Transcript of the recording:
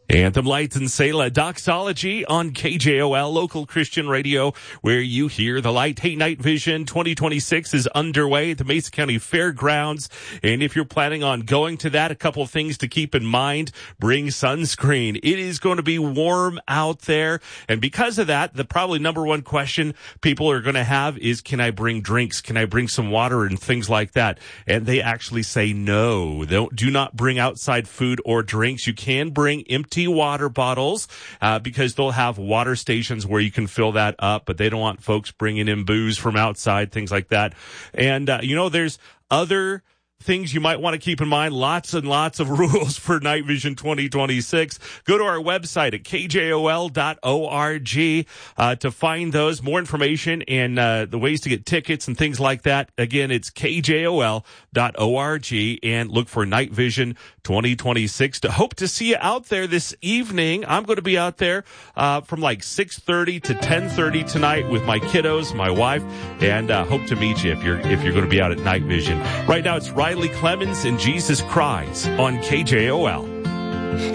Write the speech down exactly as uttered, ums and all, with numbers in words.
Anthem Lights and Selah Doxology on K J O L, local Christian radio, where you hear the light. Hey, Night Vision twenty twenty-six is underway at the Mesa County Fairgrounds. And if you're planning on going to that, a couple of things to keep in mind. Bring sunscreen. It is going to be warm out there. And because of that, the probably number one question people are going to have is, can I bring drinks? Can I bring some water and things like that? And they actually say no. Don't, do not bring outside food or drinks. You can bring empty water bottles uh, because they'll have water stations where you can fill that up, but they don't want folks bringing in booze from outside, things like that. And, uh, you know, there's other things you might want to keep in mind. Lots and lots of rules for Night Vision twenty twenty-six. Go to our website at K J O L dot org uh, to find those. More information and uh, the ways to get tickets and things like that. Again, it's K J O L dot org, and look for Night Vision twenty twenty-six. To hope to see you out there this evening. I'm going to be out there uh, from like six thirty to ten thirty tonight with my kiddos, my wife, and uh, hope to meet you if you're if you're going to be out at Night Vision. Right now, it's Riley Clemens and Jesus Cries on K J O L.